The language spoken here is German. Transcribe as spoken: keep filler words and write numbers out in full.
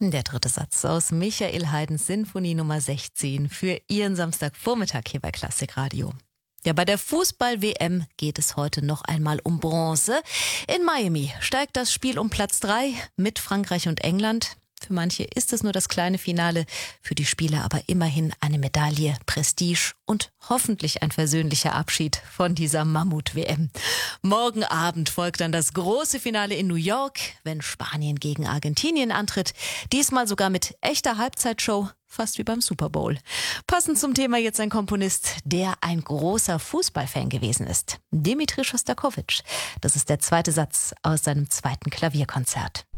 Der dritte Satz aus Michael Haydns Sinfonie Nummer sechzehn für Ihren Samstagvormittag hier bei Klassikradio. Ja, bei der Fußball-W M geht es heute noch einmal um Bronze. In Miami steigt das Spiel um Platz drei mit Frankreich und England. Für manche ist es nur das kleine Finale, für die Spieler aber immerhin eine Medaille, Prestige und hoffentlich ein versöhnlicher Abschied von dieser Mammut-W M. Morgen Abend folgt dann das große Finale in New York, wenn Spanien gegen Argentinien antritt. Diesmal sogar mit echter Halbzeitshow, fast wie beim Super Bowl. Passend zum Thema jetzt ein Komponist, der ein großer Fußballfan gewesen ist. Dimitri Schostakowitsch. Das ist der zweite Satz aus seinem zweiten Klavierkonzert.